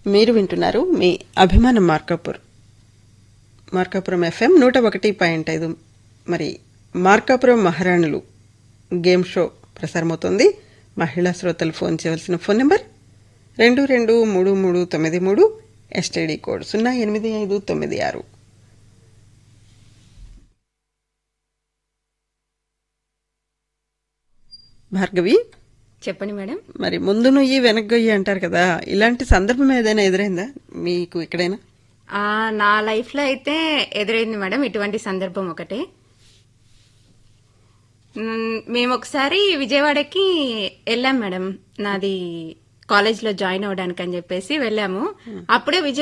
మీరు వింటున్నారు మీ అభిమానం మార్కాపురం ఎఫ్ఎం 101.5. మరి మార్కాపురం మహారాణులు గేమ్ షో ప్రసారమవుతోంది. మహిళా శ్రోతలు ఫోన్ చేయవలసిన phone number 223333 STD code 08596. Bhargavi, చెప్పండి మేడం. మరి ముందు నుయ్యి వెనక్కి అంటారు కదా, ఇలాంటి సందర్భం ఏదైనా ఎదురైందా మీకు ఎక్కడైనా? నా లైఫ్ లో అయితే ఎదురైంది మేడం ఇటువంటి సందర్భం ఒకటే. మేము ఒకసారి విజయవాడకి వెళ్ళాం మేడం, నాది కాలేజ్ లో జాయిన్ అవడానికి అని చెప్పేసి వెళ్ళాము. అప్పుడే